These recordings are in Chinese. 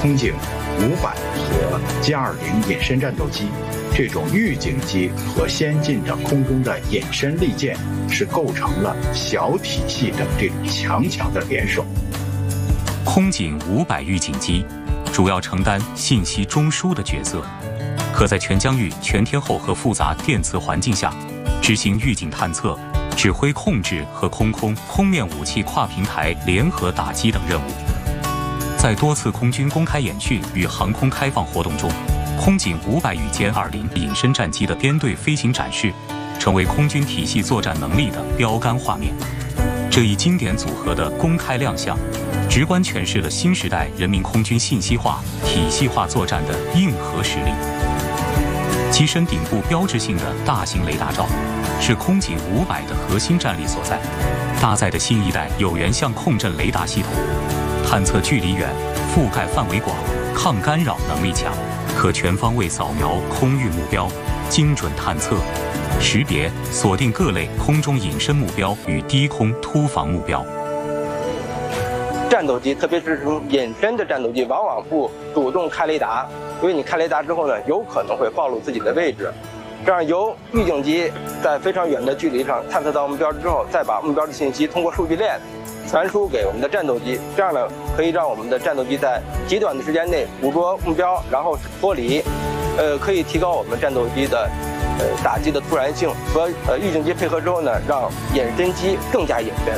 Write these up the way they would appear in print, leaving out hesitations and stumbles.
空警500和歼-20隐身战斗机，这种预警机和先进的空中的隐身利剑是构成了小体系的这种强的联手。 空警500预警机主要承担信息中枢的角色，可在全疆域全天候和复杂电磁环境下执行预警探测、指挥控制和空面武器跨平台联合打击等任务。在多次空军公开演训与航空开放活动中，空警500与歼-20隐身战机的编队飞行展示，成为空军体系作战能力的标杆画面。这一经典组合的公开亮相，直观诠释了新时代人民空军信息化、体系化作战的硬核实力。机身顶部标志性的大型雷达罩，是空警500的核心战力所在，搭载的新一代有源相控阵雷达系统，探测距离远，覆盖范围广，抗干扰能力强，可全方位扫描空域目标，精准探测、识别、锁定各类空中隐身目标与低空突防目标。 战斗机，特别是这种隐身的战斗机，往往不主动开雷达，因为你开雷达之后呢，有可能会暴露自己的位置。这样由预警机在非常远的距离上探测到目标之后，再把目标的信息通过数据链传输给我们的战斗机，这样呢可以让我们的战斗机在极短的时间内捕捉目标，然后脱离，可以提高我们战斗机的打击的突然性，和预警机配合之后呢，让隐身机更加隐身。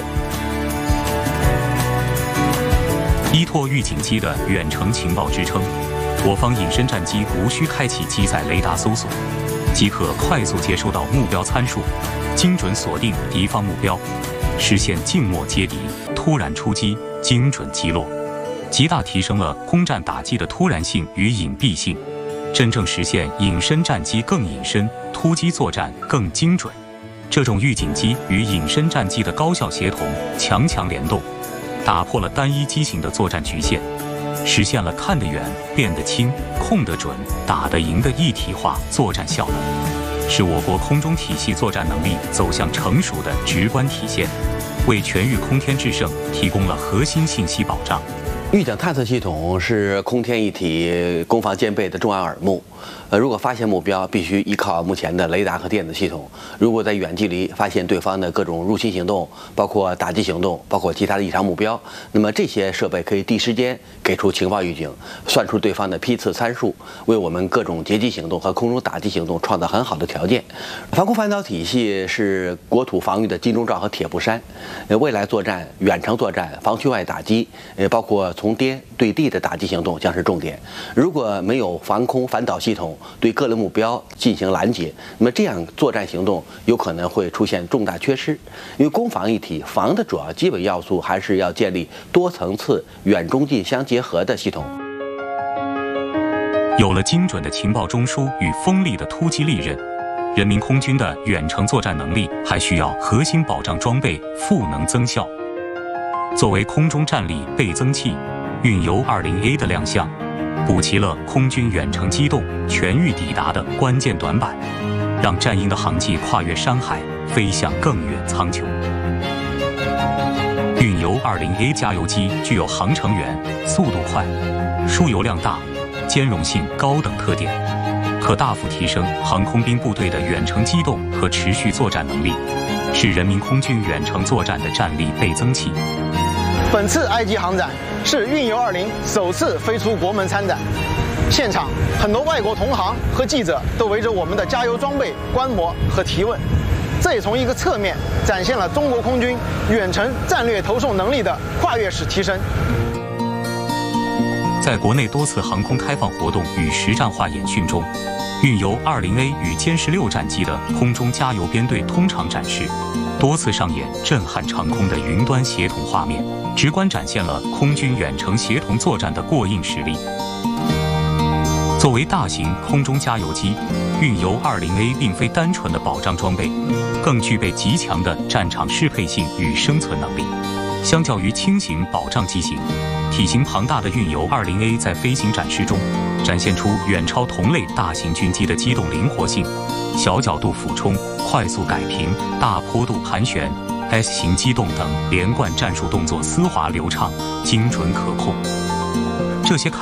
依托预警机的远程情报支撑，我方隐身战机无需开启机载雷达搜索，即可快速接收到目标参数，精准锁定敌方目标，实现静默接敌、突然出击、精准击落，极大提升了空战打击的突然性与隐蔽性，真正实现隐身战机更隐身、突击作战更精准。这种预警机与隐身战机的高效协同、强联动，打破了单一机型的作战局限，实现了看得远、辨得清、控得准、打得赢的一体化作战效能，是我国空中体系作战能力走向成熟的直观体现，为全域空天制胜提供了核心信息保障。 预警探测系统是空天一体、攻防兼备的重要耳目。如果发现目标，必须依靠目前的雷达和电子系统。如果在远距离发现对方的各种入侵行动，包括打击行动，包括其他的异常目标，那么这些设备可以第一时间给出情报预警，算出对方的批次参数，为我们各种截击行动和空中打击行动创造很好的条件。防空反导体系是国土防御的金钟罩和铁布衫。未来作战、远程作战、防区外打击，包括从天对地的打击行动将是重点。如果没有防空反导系统对各类目标进行拦截，那么这样作战行动有可能会出现重大缺失。因为攻防一体，防的主要基本要素还是要建立多层次、远中近相结合的系统。 有了精准的情报中枢与锋利的突击利刃，人民空军的远程作战能力还需要核心保障装备赋能增效。作为空中战力倍增器，运油 20A 的亮相，补齐了空军远程机动、全域抵达的关键短板，让战鹰的航迹跨越山海，飞向更远苍穹。运油 20A 加油机具有航程远、速度快、输油量大、兼容性高等特点，可大幅提升航空兵部队的远程机动和持续作战能力，是人民空军远程作战的战力倍增器。 本次埃及航展是运油20首次飞出国门参展，现场很多外国同行和记者都围着我们的加油装备观摩和提问，这也从一个侧面展现了中国空军远程战略投送能力的跨越式提升。 在国内多次航空开放活动与实战化演训中，运油 20A 与歼16战机的空中加油编队通常展示，多次上演震撼长空的云端协同画面，直观展现了空军远程协同作战的过硬实力。作为大型空中加油机，运油 20A 并非单纯的保障装备，更具备极强的战场适配性与生存能力。相较于轻型保障机型，体型庞大的运油 20A 在飞行展示中展现出远超同类大型军机的机动灵活性，小角度俯冲、快速改平、大坡度盘旋、S 型机动等连贯战术动作丝滑流畅、精准可控。这些